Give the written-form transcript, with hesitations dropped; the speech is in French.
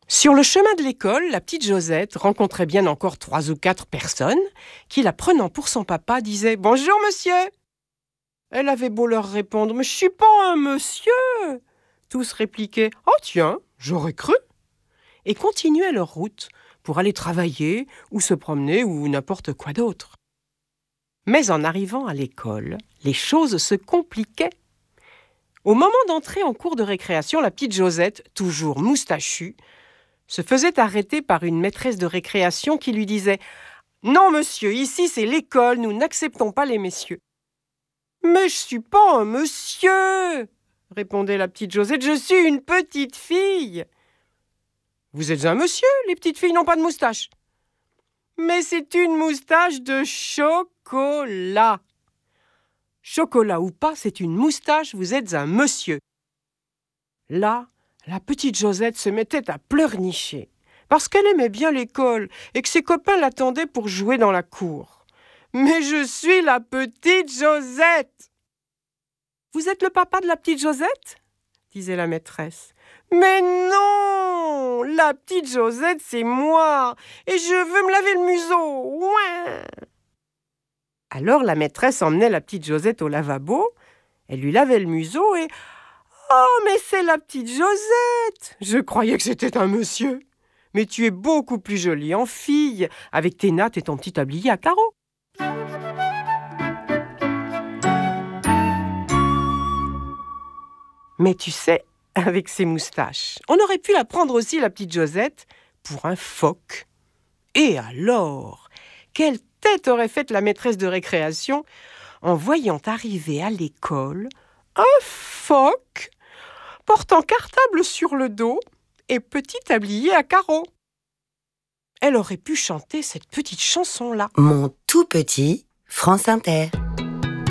Sur le chemin de l'école, la petite Josette rencontrait bien encore 3 ou 4 personnes qui, la prenant pour son papa, disaient « Bonjour, monsieur !» Elle avait beau leur répondre « Mais je suis pas un monsieur !» Tous répliquaient « Oh tiens, j'aurais cru !» et continuaient leur route pour aller travailler ou se promener ou n'importe quoi d'autre. Mais en arrivant à l'école, les choses se compliquaient. Au moment d'entrer en cours de récréation, la petite Josette, toujours moustachue, se faisait arrêter par une maîtresse de récréation qui lui disait « Non, monsieur, ici c'est l'école, nous n'acceptons pas les messieurs. »« Mais je suis pas un monsieur !» répondait la petite Josette, « je suis une petite fille. »« Vous êtes un monsieur, les petites filles n'ont pas de moustache. »« Mais c'est une moustache de chocolat. »« Chocolat ou pas, c'est une moustache, vous êtes un monsieur. » Là, la petite Josette se mettait à pleurnicher, parce qu'elle aimait bien l'école et que ses copains l'attendaient pour jouer dans la cour. « Mais je suis la petite Josette !»« Vous êtes le papa de la petite Josette ?» disait la maîtresse. « Mais non, la petite Josette, c'est moi, et je veux me laver le museau. Ouin !» Alors la maîtresse emmenait la petite Josette au lavabo, elle lui lavait le museau et « Oh, mais c'est la petite Josette! Je croyais que c'était un monsieur. Mais tu es beaucoup plus jolie en fille, avec tes nattes et ton petit tablier à carreaux. » Mais tu sais, avec ses moustaches, on aurait pu la prendre aussi, la petite Josette, pour un phoque. Et alors, quelle tête aurait faite la maîtresse de récréation en voyant arriver à l'école un phoque portant cartable sur le dos et petit tablier à carreaux. Elle aurait pu chanter cette petite chanson-là. Mon tout petit France Inter.